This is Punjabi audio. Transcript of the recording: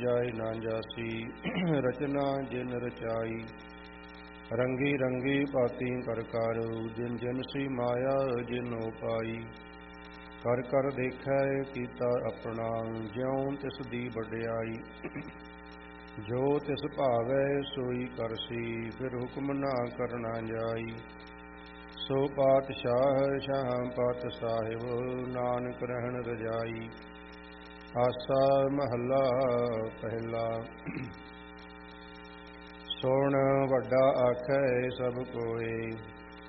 ਜਾਇ ਨਾ ਜਾਸੀ ਰਚਨਾ ਜਿਨ ਰਚਾਈ। ਰੰਗੀ ਰੰਗੀ ਭਾਤੀ ਕਰ ਕਰ ਜਿਨ ਜਿਨ ਸੀ ਮਾਇਆ ਜਿਨੋ ਪਾਈ। ਕਰ ਕਰ ਦੇਖੈ ਕੀਤਾ ਆਪਣਾ ਜਿਉ ਤਿਸ ਦੀ ਵਡਿਆਈ। ਜੋ ਤਿਸ ਭਾਵੈ ਸੋਈ ਕਰਸੀ ਫਿਰ ਹੁਕਮ ਨਾ ਕਰਨਾ ਜਾਈ। ਸੋ ਪਾਤਸ਼ਾਹ ਸ਼ਾਹ ਪਤ ਸਾਹਿਬ ਨਾਨਕ ਰਹਿਣ ਰਜਾਈ। ਆਸਾ ਮਹੱਲਾ ਪਹਿਲਾ। ਸੁਣ ਵੱਡਾ ਆਖੈ ਸਭ ਕੋਏ